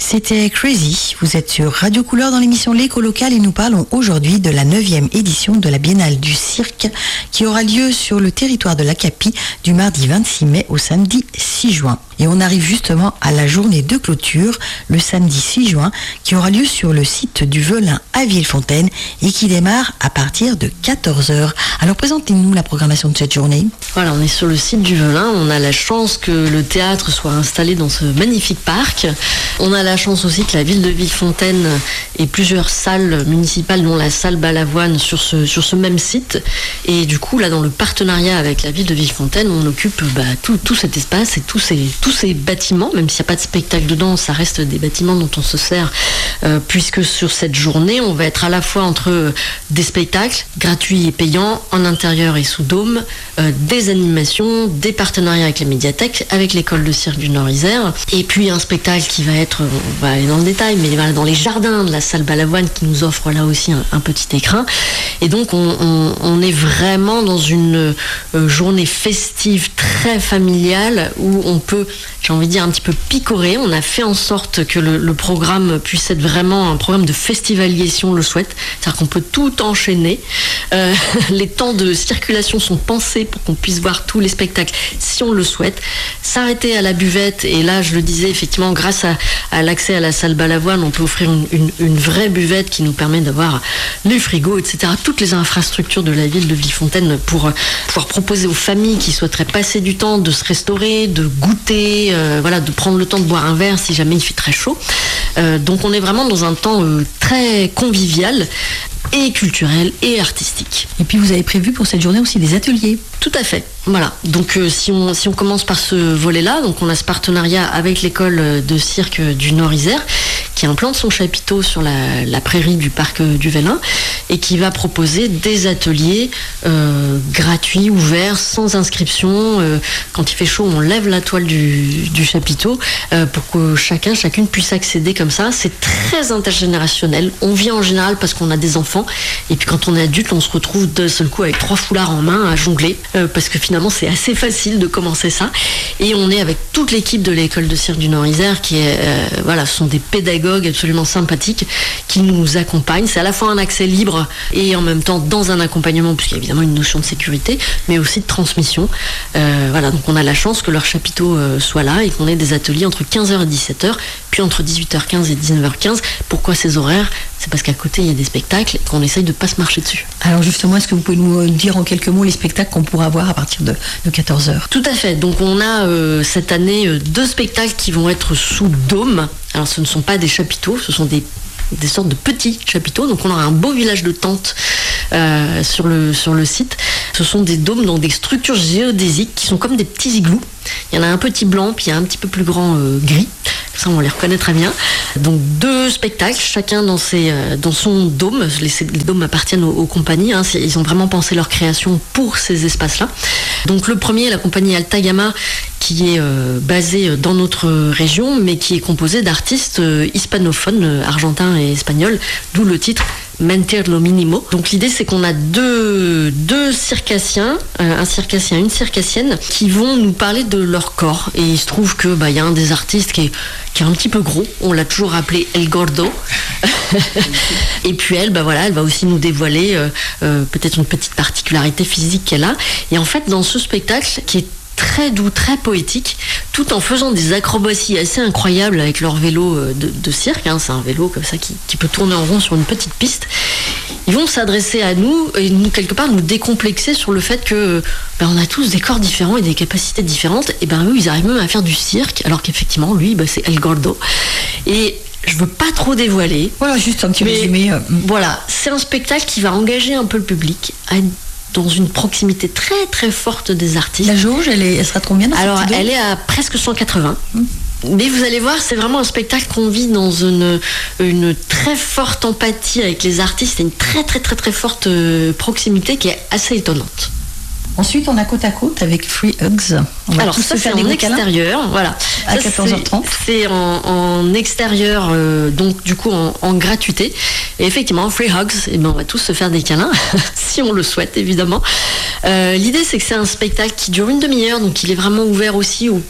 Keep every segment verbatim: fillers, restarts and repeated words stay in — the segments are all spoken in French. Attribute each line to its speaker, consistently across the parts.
Speaker 1: C'était Crazy. Vous êtes sur Radio Couleur dans l'émission L'écho local et nous parlons aujourd'hui de la neuvième édition de la Biennale du cirque qui aura lieu sur le territoire de l'Acapie du mardi vingt-six mai au samedi six juin. Et on arrive justement à la journée de clôture, le samedi six juin, qui aura lieu sur le site du Velin à Villefontaine et qui démarre à partir de quatorze heures. Alors présentez-nous la programmation de cette journée.
Speaker 2: Voilà, on est sur le site du Velin. On a la chance que le théâtre soit installé dans ce magnifique parc. On a la chance aussi que la ville de Villefontaine ait plusieurs salles municipales, dont la salle Balavoine, sur ce, sur ce même site. Et du coup, là, dans le partenariat avec la ville de Villefontaine, on occupe bah, tout, tout cet espace et tous ces, tous ces bâtiments. Même s'il n'y a pas de spectacle dedans, ça reste des bâtiments dont on se sert, euh, puisque sur cette journée, on va être à la fois entre des spectacles gratuits et payants, en intérieur et sous dôme, euh, des animations, des partenariats avec la médiathèque, avec l'école de cirque du Nord-Isère, et puis un spectacle qui va être, on va aller dans le détail, mais voilà, dans les jardins de la salle Balavoine qui nous offre là aussi un, un petit écrin. Et donc on, on, on est vraiment dans une euh, journée festive très familiale où on peut, j'ai envie de dire, un petit peu picorer. On a fait en sorte que le, le programme puisse être vraiment un programme de festivalier si on le souhaite. C'est-à-dire qu'on peut tout enchaîner. Euh, les temps de circulation sont pensés pour qu'on puisse voir tous les spectacles si on le souhaite. S'arrêter à la buvette, et là je le disais effectivement, grâce à, à l'accès à la salle Balavoine, on peut offrir une, une, une vraie buvette qui nous permet d'avoir les frigos, et cetera. Toutes les infrastructures de la ville de Villefontaine pour pouvoir proposer aux familles qui souhaiteraient passer du temps de se restaurer, de goûter, euh, voilà, de prendre le temps de boire un verre si jamais il fait très chaud. Euh, donc on est vraiment dans un temps euh, très convivial et culturel et artistique.
Speaker 1: Et puis vous avez prévu pour cette journée aussi des ateliers.
Speaker 2: Tout à fait. Voilà. Donc euh, si on si on commence par ce volet-là, donc on a ce partenariat avec l'école de cirque du Nord-Isère qui implante son chapiteau sur la, la prairie du parc du Velin et qui va proposer des ateliers euh, gratuits, ouverts, sans inscription. Euh, quand il fait chaud, on lève la toile du, du chapiteau euh, pour que chacun, chacune puisse accéder comme ça. C'est très intergénérationnel. On vient en général parce qu'on a des enfants et puis quand on est adulte, on se retrouve d'un seul coup avec trois foulards en main à jongler euh, parce que finalement c'est assez facile de commencer ça. Et on est avec toute l'équipe de l'école de cirque du Nord-Isère qui est, euh, voilà, ce sont des pédagogues absolument sympathiques qui nous accompagnent. C'est à la fois un accès libre et en même temps dans un accompagnement, puisqu'il y a évidemment une notion de sécurité, mais aussi de transmission. Euh, voilà, donc on a la chance que leur chapiteau euh, soit là et qu'on ait des ateliers entre quinze heures et dix-sept heures, puis entre dix-huit heures quinze et dix-neuf heures quinze. Pourquoi ces horaires ? C'est parce qu'à côté, il y a des spectacles et qu'on essaye de ne pas se marcher dessus.
Speaker 1: Alors justement, est-ce que vous pouvez nous dire en quelques mots les spectacles qu'on pourra voir à partir de, de quatorze heures ?
Speaker 2: Tout à fait. Donc on a euh, cette année euh, deux spectacles qui vont être sous dôme. Alors ce ne sont pas des chapiteaux, ce sont des, des sortes de petits chapiteaux. Donc on aura un beau village de tentes euh, sur, le, sur le site. Ce sont des dômes dans des structures géodésiques qui sont comme des petits igloos. Il y en a un petit blanc, puis il y a un petit peu plus grand euh, gris. Ça, on les reconnaît très bien. Donc deux spectacles, chacun dans, ses, euh, dans son dôme. Les, les dômes appartiennent aux, aux compagnies. Hein. Ils ont vraiment pensé leur création pour ces espaces-là. Donc le premier, la compagnie Altagama, qui est euh, basée dans notre région, mais qui est composée d'artistes euh, hispanophones, euh, argentins et espagnols, d'où le titre Mentir lo minimo. Donc l'idée, c'est qu'on a deux, deux circassiens, euh, un circassien, une circassienne, qui vont nous parler de leur corps. Et il se trouve que bah, y a un des artistes qui est, qui est un petit peu gros. On l'a toujours appelé El Gordo. Et puis elle, bah voilà, elle va aussi nous dévoiler euh, euh, peut-être une petite particularité physique qu'elle a. Et en fait, dans ce spectacle, qui est très doux, très poétique, tout en faisant des acrobaties assez incroyables avec leur vélo de, de cirque, hein, c'est un vélo comme ça qui, qui peut tourner en rond sur une petite piste. Ils vont s'adresser à nous et nous, quelque part, nous décomplexer sur le fait que ben, on a tous des corps différents et des capacités différentes. Et ben eux, ils arrivent même à faire du cirque, alors qu'effectivement, lui, ben, c'est El Gordo. Et je veux pas trop dévoiler.
Speaker 1: Voilà, juste un petit résumé. Euh...
Speaker 2: Voilà, c'est un spectacle qui va engager un peu le public à être dans une proximité très très forte des artistes.
Speaker 1: La jauge, elle, est, elle sera de combien dans
Speaker 2: Alors,
Speaker 1: cette
Speaker 2: elle est à presque cent quatre-vingts.
Speaker 1: Mmh.
Speaker 2: Mais vous allez voir, c'est vraiment un spectacle qu'on vit dans une, une très forte empathie avec les artistes et une très très très très forte proximité qui est assez étonnante.
Speaker 1: Ensuite, on a côte à côte avec Free Hugs. On va
Speaker 2: Alors ça, c'est en extérieur, voilà.
Speaker 1: À ça, quatorze heures trente.
Speaker 2: C'est, c'est en, en extérieur, euh, donc du coup en, en gratuité. Et effectivement, Free Hugs, eh ben, on va tous se faire des câlins, si on le souhaite, évidemment. Euh, l'idée, c'est que c'est un spectacle qui dure une demi-heure, donc il est vraiment ouvert aussi aux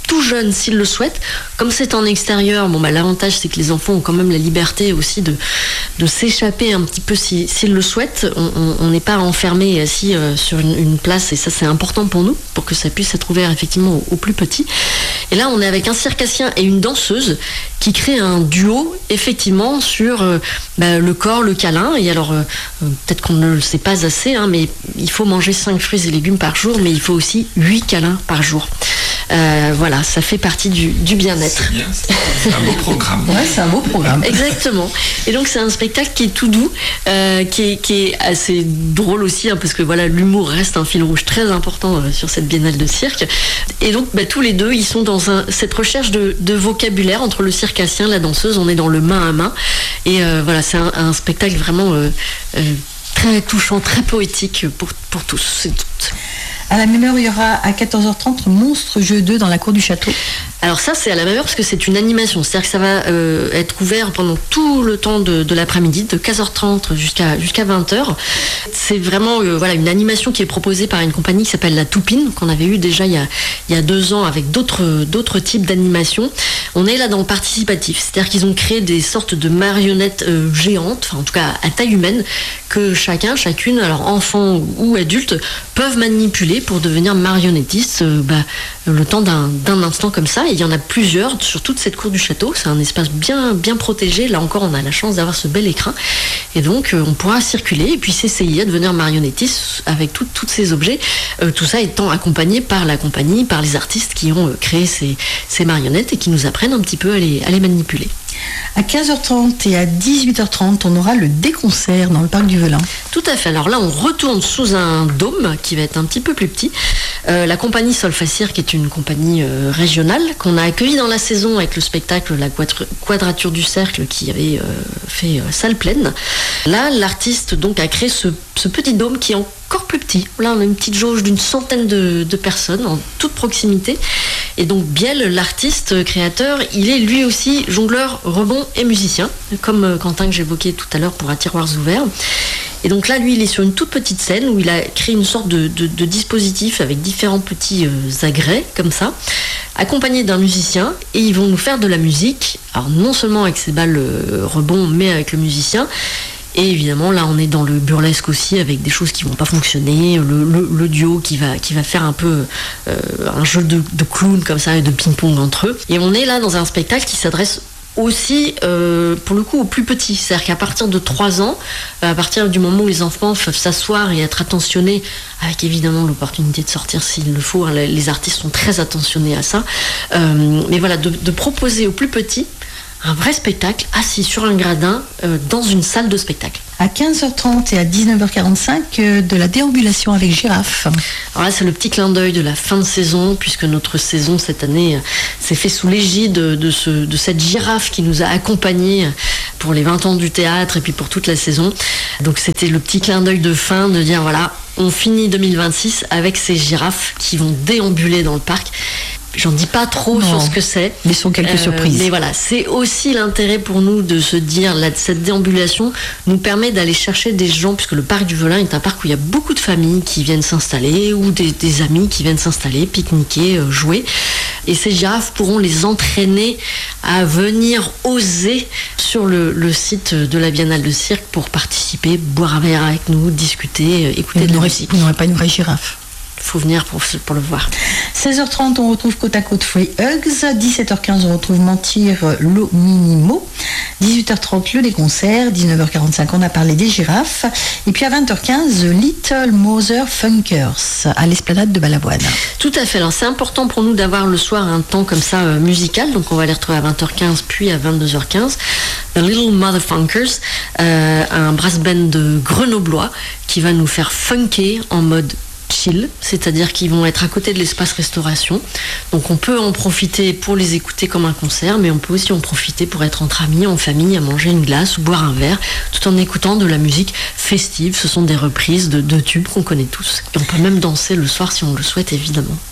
Speaker 2: tout jeunes s'ils le souhaitent. Comme c'est en extérieur, bon, bah, l'avantage c'est que les enfants ont quand même la liberté aussi de, de s'échapper un petit peu si, s'ils le souhaitent. On n'est pas enfermé et assis euh, sur une, une place, et ça c'est important pour nous, pour que ça puisse être ouvert effectivement aux, aux plus petits. Et là on est avec un circassien et une danseuse qui créent un duo effectivement sur euh, bah, le corps, le câlin. Et alors euh, peut-être qu'on ne le sait pas assez, hein, mais il faut manger cinq fruits et légumes par jour, mais il faut aussi huit câlins par jour. Euh, voilà, ça fait partie du, du bien-être.
Speaker 3: C'est bien, c'est un beau programme.
Speaker 1: Ouais, c'est un beau programme.
Speaker 2: Exactement. Et donc c'est un spectacle qui est tout doux, euh, qui, est, qui est assez drôle aussi, hein, parce que voilà, l'humour reste un fil rouge très important euh, sur cette biennale de cirque. Et donc bah, tous les deux, ils sont dans un, cette recherche de, de vocabulaire entre le circassien, la danseuse. On est dans le main à main. Et euh, voilà, c'est un, un spectacle vraiment euh, euh, très touchant, très poétique pour, pour tous et toutes.
Speaker 1: À la même heure, il y aura à quatorze heures trente Monstre Jeu deux dans la cour du château.
Speaker 2: Alors ça, c'est à la même heure parce que c'est une animation. C'est-à-dire que ça va euh, être ouvert pendant tout le temps de, de l'après-midi, de quinze heures trente jusqu'à, jusqu'à vingt heures. C'est vraiment euh, voilà, une animation qui est proposée par une compagnie qui s'appelle La Toupine, qu'on avait eu déjà il y a, il y a deux ans avec d'autres, d'autres types d'animations. On est là dans le participatif. C'est-à-dire qu'ils ont créé des sortes de marionnettes euh, géantes, enfin en tout cas à taille humaine, que chacun, chacune, alors enfant ou adulte, peuvent manipuler pour devenir marionnettistes euh, bah, le temps d'un, d'un instant comme ça. Et il y en a plusieurs sur toute cette cour du château. C'est un espace bien, bien protégé. Là encore, on a la chance d'avoir ce bel écrin. Et donc, euh, on pourra circuler et puis s'essayer à devenir marionnettiste avec tous ces objets. Euh, tout ça étant accompagné par la compagnie, par les artistes qui ont euh, créé ces, ces marionnettes et qui nous apprennent un petit peu à les, à les manipuler.
Speaker 1: À quinze heures trente et à dix-huit heures trente, on aura le déconcert dans le parc du Velin.
Speaker 2: Tout à fait. Alors là, on retourne sous un dôme qui va être un petit peu plus petit. Euh, la compagnie Solfa Cirque est une compagnie euh, régionale qu'on a accueillie dans la saison avec le spectacle La Quadrature du Cercle qui avait euh, fait euh, salle pleine. Là, l'artiste donc a créé ce, ce petit dôme qui est encore plus petit. Là, on a une petite jauge d'une centaine de, de personnes en toute proximité. Et donc Biel, l'artiste créateur, il est lui aussi jongleur, rebond et musicien, comme Quentin que j'évoquais tout à l'heure pour À Tiroirs Ouverts. Et donc là, lui, il est sur une toute petite scène où il a créé une sorte de, de, de dispositif avec différents petits euh, agrès, comme ça, accompagné d'un musicien, et ils vont nous faire de la musique, alors non seulement avec ses balles euh, rebond, mais avec le musicien. Et évidemment, là, on est dans le burlesque aussi, avec des choses qui vont pas fonctionner, le, le, le duo qui va, qui va faire un peu euh, un jeu de, de clown comme ça et de ping-pong entre eux. Et on est là dans un spectacle qui s'adresse aussi, euh, pour le coup, aux plus petits. C'est-à-dire qu'à partir de trois ans, à partir du moment où les enfants peuvent s'asseoir et être attentionnés, avec évidemment l'opportunité de sortir s'il le faut, hein, les artistes sont très attentionnés à ça, euh, mais voilà, de, de proposer aux plus petits un vrai spectacle assis sur un gradin euh, dans une salle de spectacle.
Speaker 1: À quinze heures trente et à dix-neuf heures quarante-cinq, euh, de la déambulation avec girafe.
Speaker 2: Alors là, c'est le petit clin d'œil de la fin de saison, puisque notre saison cette année euh, s'est fait sous l'égide de, de, ce, de cette girafe qui nous a accompagnés pour les vingt ans du théâtre et puis pour toute la saison. Donc c'était le petit clin d'œil de fin, de dire voilà, on finit deux mille vingt-six avec ces girafes qui vont déambuler dans le parc. J'en dis pas trop non, sur ce que c'est.
Speaker 1: Laissons quelques euh, surprises.
Speaker 2: Mais voilà, c'est aussi l'intérêt pour nous de se dire, là, cette déambulation nous permet d'aller chercher des gens, puisque le parc du Velin est un parc où il y a beaucoup de familles qui viennent s'installer, ou des, des amis qui viennent s'installer, pique-niquer, euh, jouer. Et ces girafes pourront les entraîner à venir oser sur le, le site de la Biennale de Cirque pour participer, boire un verre avec nous, discuter, écouter de la musique.
Speaker 1: Vous n'aurez pas une vraie girafe.
Speaker 2: Il faut venir pour, pour le voir.
Speaker 1: seize heures trente, on retrouve Côte à Côte Free Hugs. dix-sept heures quinze, on retrouve Mentir l'eau minimo. dix-huit heures trente, le déconcert. dix-neuf heures quarante-cinq, on a parlé des girafes. Et puis à vingt heures quinze, Little Mother Funkers à l'esplanade de Balavoine.
Speaker 2: Tout à fait. Alors c'est important pour nous d'avoir le soir un temps comme ça euh, musical. Donc on va les retrouver à vingt heures quinze puis à vingt-deux heures quinze. The Little Mother Funkers, euh, un brass band de grenoblois qui va nous faire funker en mode chill, c'est-à-dire qu'ils vont être à côté de l'espace restauration. Donc on peut en profiter pour les écouter comme un concert, mais on peut aussi en profiter pour être entre amis, en famille, à manger une glace ou boire un verre, tout en écoutant de la musique festive. Ce sont des reprises de, de tubes qu'on connaît tous. Et on peut même danser le soir si on le souhaite, évidemment.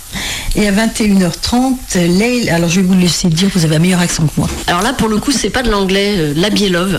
Speaker 1: Et à vingt et une heures trente, Leïl, alors je vais vous laisser dire, vous avez un meilleur accent que moi.
Speaker 2: Alors là, pour le coup, c'est pas de l'anglais, euh, Labielove.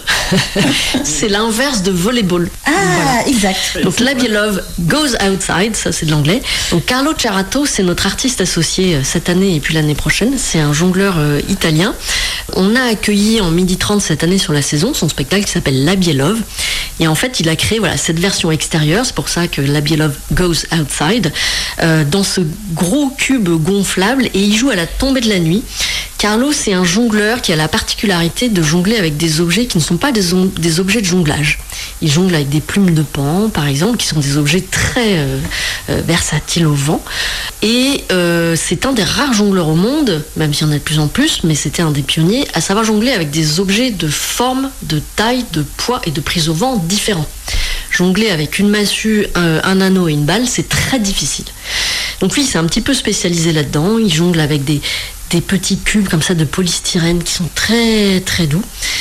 Speaker 2: C'est l'inverse de volleyball.
Speaker 1: Ah, voilà. Exact.
Speaker 2: Donc Labielove goes outside, ça c'est de l'anglais. Donc Carlo Cerato, c'est notre artiste associé euh, cette année et puis l'année prochaine. C'est un jongleur euh, italien. On a accueilli en midi trente cette année sur la saison son spectacle qui s'appelle Labielove. Et en fait, il a créé voilà, cette version extérieure, c'est pour ça que Labielove goes outside, euh, dans ce gros cube gonflable, et il joue à la tombée de la nuit. Carlo, c'est un jongleur qui a la particularité de jongler avec des objets qui ne sont pas des, on- des objets de jonglage. Il jongle avec des plumes de pan, par exemple, qui sont des objets très euh, euh, versatiles au vent. Et euh, c'est un des rares jongleurs au monde, même s'il y en a de plus en plus, mais c'était un des pionniers, à savoir jongler avec des objets de forme, de taille, de poids et de prise au vent différents. Jongler avec une massue, un, un anneau et une balle, c'est très difficile. Donc lui, c'est un petit peu spécialisé là-dedans. Il jongle avec des, des petits cubes comme ça de polystyrène qui sont très très doux.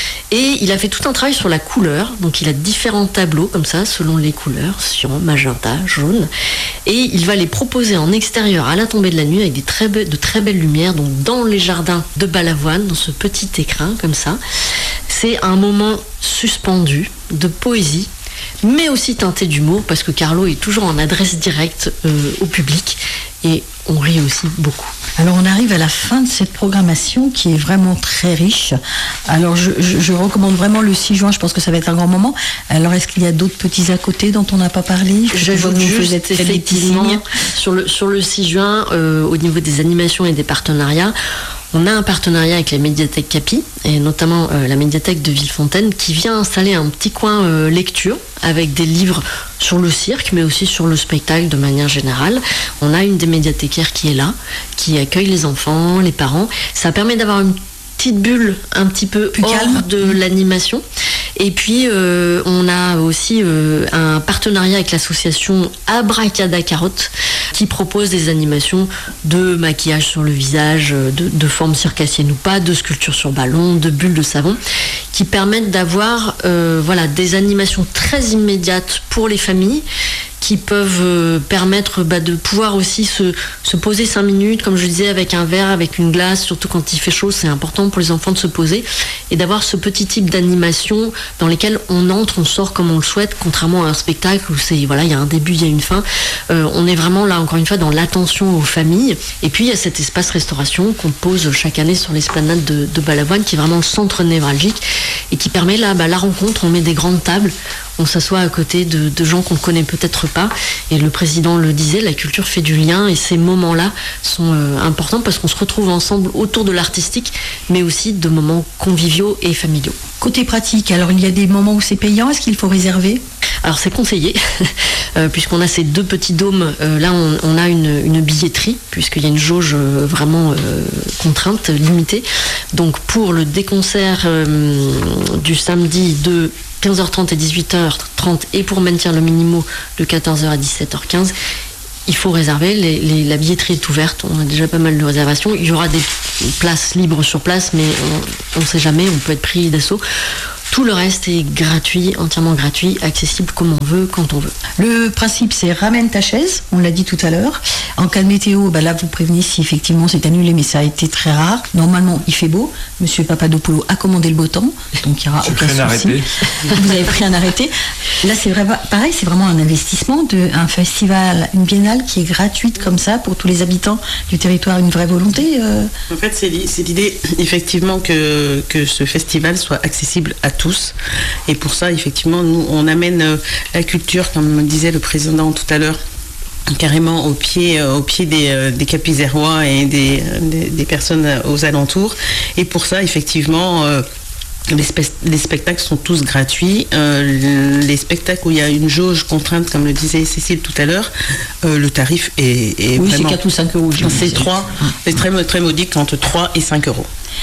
Speaker 2: Et il a fait tout un travail sur la couleur. Donc il a différents tableaux comme ça, selon les couleurs, cyan, magenta, jaune. Et il va les proposer en extérieur à la tombée de la nuit avec des très be- de très belles lumières. Donc dans les jardins de Balavoine, dans ce petit écrin comme ça. C'est un moment suspendu de poésie, mais aussi teinté d'humour, parce que Carlo est toujours en adresse directe euh, au public, et on rit aussi beaucoup.
Speaker 1: Alors on arrive à la fin de cette programmation qui est vraiment très riche. Alors je, je, je recommande vraiment le six juin, je pense que ça va être un grand moment. Alors est-ce qu'il y a d'autres petits à côté dont on n'a pas parlé?
Speaker 2: J'ajoute juste effectivement sur le, sur le six juin, euh, au niveau des animations et des partenariats, on a un partenariat avec la médiathèque Capi, et notamment euh, la médiathèque de Villefontaine, qui vient installer un petit coin euh, lecture avec des livres sur le cirque, mais aussi sur le spectacle de manière générale. On a une des médiathécaires qui est là, qui accueille les enfants, les parents. Ça permet d'avoir une petite bulle un petit peu
Speaker 1: plus
Speaker 2: hors
Speaker 1: calme
Speaker 2: de l'animation. Et puis euh, on a aussi euh, un partenariat avec l'association Abracada Carotte, qui propose des animations de maquillage sur le visage, de, de forme circassienne ou pas, de sculpture sur ballon, de bulles de savon, qui permettent d'avoir euh, voilà, des animations très immédiates pour les familles, qui peuvent euh, permettre bah, de pouvoir aussi se, se poser cinq minutes, comme je disais, avec un verre, avec une glace, surtout quand il fait chaud, c'est important pour les enfants de se poser, et d'avoir ce petit type d'animation dans lesquelles on entre, on sort comme on le souhaite, contrairement à un spectacle où c'est, voilà, il y a un début, il y a une fin. Euh, on est vraiment là, encore une fois, dans l'attention aux familles. Et puis il y a cet espace restauration qu'on pose chaque année sur l'esplanade de, de Balavoine, qui est vraiment le centre névralgique, et qui permet là, bah, la rencontre. On met des grandes tables, on s'assoit à côté de, de gens qu'on ne connaît peut-être pas, et le président le disait, la culture fait du lien, et ces moments-là sont euh, importants parce qu'on se retrouve ensemble autour de l'artistique, mais aussi de moments conviviaux et familiaux.
Speaker 1: Côté pratique, alors il y a des moments où c'est payant, est-ce qu'il faut réserver?
Speaker 2: Alors c'est conseillé, euh, puisqu'on a ces deux petits dômes, euh, là on, on a une, une billetterie, puisqu'il y a une jauge euh, vraiment euh, contrainte, limitée. Donc pour le déconcert euh, du samedi de quinze heures trente et dix-huit heures trente, et pour maintenir le minimum de quatorze heures à dix-sept heures quinze, il faut réserver. Les, les, la billetterie est ouverte, on a déjà pas mal de réservations. Il y aura des places libres sur place, mais on ne sait jamais, on peut être pris d'assaut. Tout le reste est gratuit, entièrement gratuit, accessible comme on veut, quand on veut.
Speaker 1: Le principe, c'est ramène ta chaise, on l'a dit tout à l'heure. En cas de météo, bah là, vous prévenez si effectivement c'est annulé, mais ça a été très rare. Normalement, il fait beau. Monsieur Papadopoulou a commandé le beau temps, donc il n'y aura
Speaker 3: J'ai
Speaker 1: aucun
Speaker 3: pris un
Speaker 1: souci.
Speaker 3: arrêté.
Speaker 1: Vous avez pris un arrêté. Là, c'est vrai, pareil, c'est vraiment un investissement d'un festival, une biennale qui est gratuite comme ça pour tous les habitants du territoire, une vraie volonté. Euh...
Speaker 4: En fait, c'est l'idée, effectivement, que, que ce festival soit accessible à tous. Et pour ça, effectivement, nous, on amène la culture, comme disait le président tout à l'heure, carrément au pied, au pied des, des Capizérois et des, des, des personnes aux alentours. Et pour ça, effectivement, euh, les, spe- les spectacles sont tous gratuits. Euh, les spectacles où il y a une jauge contrainte, comme le disait Cécile tout à l'heure, euh, le tarif est, est
Speaker 1: oui,
Speaker 4: vraiment...
Speaker 1: c'est quatre ou cinq euros.
Speaker 4: C'est trois, c'est très, très modique, entre trois et cinq euros.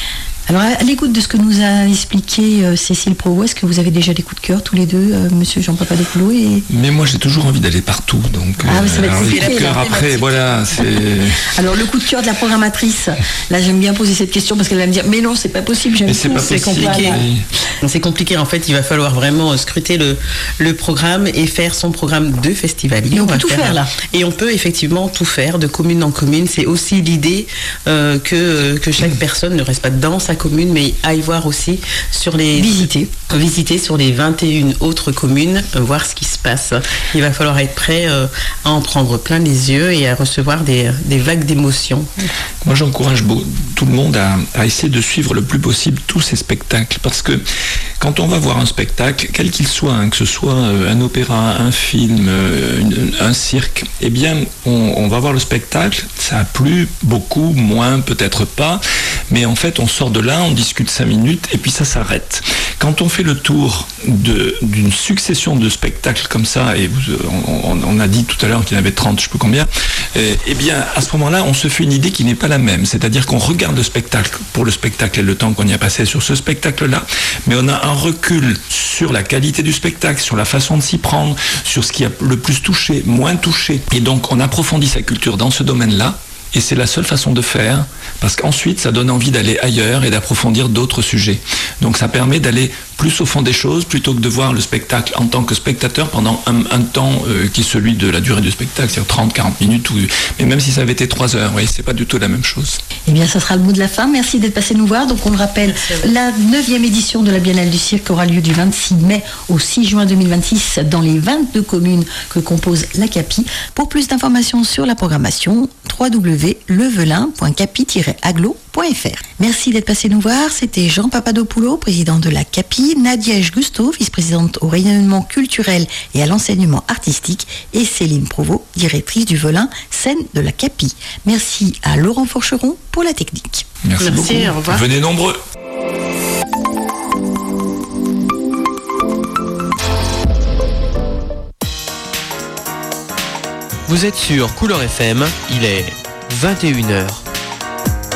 Speaker 1: Alors, à l'écoute de ce que nous a expliqué euh, Cécile Provost, est-ce que vous avez déjà des coups de cœur tous les deux, euh, Monsieur Jean Papadopoulou et...
Speaker 3: Mais moi, j'ai toujours envie d'aller partout, donc.
Speaker 1: Ah, euh, ça va être
Speaker 3: alors, les
Speaker 1: coups
Speaker 3: de cœur après, voilà. C'est...
Speaker 1: Alors, le coup de cœur de la programmatrice. Là, j'aime bien poser cette question parce qu'elle va me dire, mais non, c'est pas possible. J'aime
Speaker 3: mais c'est
Speaker 1: tout,
Speaker 3: pas
Speaker 1: c'est
Speaker 3: possible.
Speaker 1: compliqué.
Speaker 3: Oui.
Speaker 4: C'est compliqué. En fait, il va falloir vraiment scruter le, le programme et faire son programme de festivalier.
Speaker 1: Et on, on peut
Speaker 4: va
Speaker 1: tout faire, faire là.
Speaker 4: Et on peut effectivement tout faire de commune en commune. C'est aussi l'idée euh, que que chaque personne ne reste pas dans sa commune, mais aille voir aussi sur les
Speaker 1: visiter,
Speaker 4: visiter sur les vingt et une autres communes, euh, voir ce qui se passe. Il va falloir être prêt euh, à en prendre plein les yeux et à recevoir des, des vagues d'émotions.
Speaker 3: Moi, j'encourage tout le monde à, à essayer de suivre le plus possible tous ces spectacles, parce que quand on va voir un spectacle, quel qu'il soit, hein, que ce soit euh, un opéra, un film, euh, une, un cirque, eh bien, on, on va voir le spectacle, ça a plu, beaucoup, moins, peut-être pas, mais en fait, on sort de là, on discute cinq minutes, et puis ça s'arrête. Quand on fait le tour de, d'une succession de spectacles comme ça, et vous, on, on a dit tout à l'heure qu'il y en avait trente, je ne sais plus combien, eh, eh bien, à ce moment-là, on se fait une idée qui n'est pas la même. C'est-à-dire qu'on regarde le spectacle pour le spectacle et le temps qu'on y a passé sur ce spectacle-là, mais on a un recul sur la qualité du spectacle, sur la façon de s'y prendre, sur ce qui a le plus touché, moins touché. Et donc, on approfondit sa culture dans ce domaine-là. Et c'est la seule façon de faire, parce qu'ensuite, ça donne envie d'aller ailleurs et d'approfondir d'autres sujets. Donc ça permet d'aller plus au fond des choses, plutôt que de voir le spectacle en tant que spectateur pendant un, un temps euh, qui est celui de la durée du spectacle, c'est-à-dire trente, quarante minutes, ou, mais même si ça avait été trois heures, oui, c'est pas du tout la même chose.
Speaker 1: Eh bien, ça sera le mot de la fin. Merci d'être passé nous voir. Donc on le rappelle, la neuvième édition de la Biennale du Cirque aura lieu du vingt-six mai au six juin deux mille vingt-six dans les vingt-deux communes que compose l'Acapi. Pour plus d'informations sur la programmation, w w w point levelin point capi tiret aglo point f r. Merci d'être passé nous voir. C'était Jean Papadopoulou, président de l'Acapi, Nadia Gusto, vice-présidente au rayonnement culturel et à l'enseignement artistique, et Céline Provost, directrice du Velin, scène de l'Acapi. Merci à Laurent Forcheron pour la technique.
Speaker 3: Merci,
Speaker 4: Merci
Speaker 3: beaucoup.
Speaker 4: Au revoir.
Speaker 3: Venez nombreux.
Speaker 5: Vous êtes sur Couleur F M, il est vingt et une heures.